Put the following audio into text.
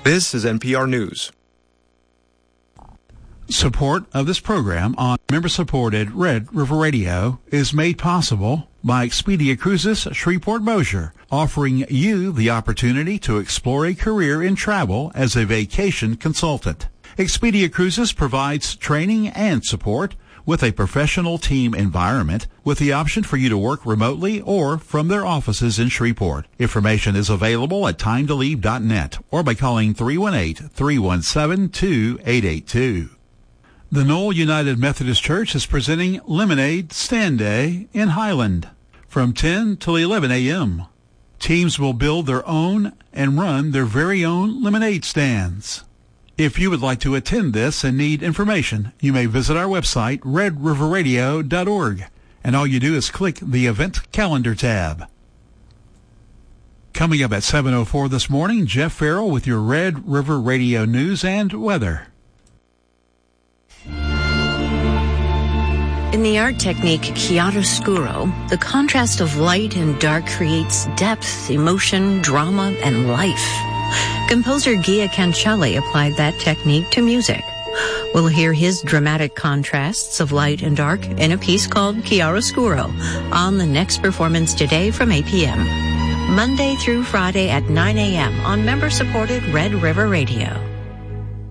This is NPR News. Support of this program on member-supported Red River Radio is made possible by Expedia Cruises Shreveport Bossier, offering you the opportunity to explore a career in travel as a vacation consultant. Expedia Cruises provides training and support with a professional team environment with the option for you to work remotely or from their offices in Shreveport. Information is available at timetolive.net or by calling 318-317-2882. The Knoll United Methodist Church is presenting Lemonade Stand Day in Highland from 10 till 11 a.m. Teams will build their own and run their very own lemonade stands. If you would like to attend this and need information, you may visit our website, redriverradio.org, and all you do is click the Event Calendar tab. Coming up at 7:04 this morning, Jeff Farrell with your Red River Radio news and weather. In the art technique chiaroscuro, the contrast of light and dark creates depth, emotion, drama, and life. Composer Gia Cancelli applied that technique to music. We'll hear his dramatic contrasts of light and dark in a piece called Chiaroscuro on the next performance today from 8 p.m. Monday through Friday at 9 a.m. on member-supported Red River Radio.